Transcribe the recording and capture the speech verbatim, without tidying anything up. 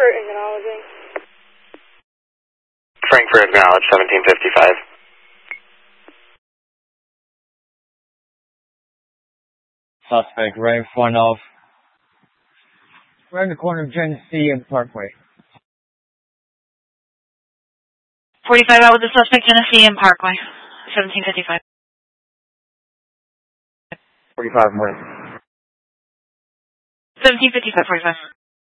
Frankfurt, acknowledging. Frankfurt, acknowledge, seventeen fifty-five. Suspect right in front of, right in the corner of Genesee and Parkway. forty-five out with the suspect, Genesee and Parkway, seventeen fifty-five. forty-five, where? seventeen fifty-five, forty-five.